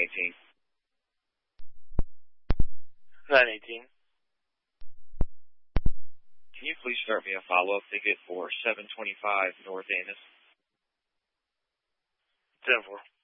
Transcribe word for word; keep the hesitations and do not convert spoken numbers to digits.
eighteen. nine eighteen. Can you please start me a follow-up ticket for seven twenty-five North Annis? ten four.